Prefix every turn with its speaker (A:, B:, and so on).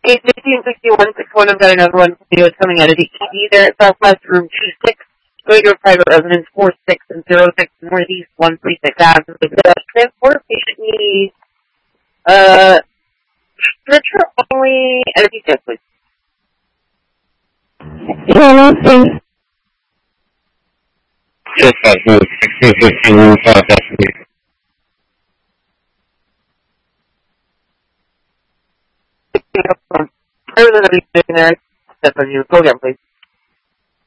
A: 1861, 61, I've got another one for you. It's coming out of the ED there at Southwest, room 26. Go to your private residence, 46 and 06, Northeast 136 Avenue. Transport patient needs, stretcher only, and a detail, please.
B: Yeah, nothing.
C: Just that, 1615, room 5, definitely.
A: Further than anything there, step on you. Go again, please.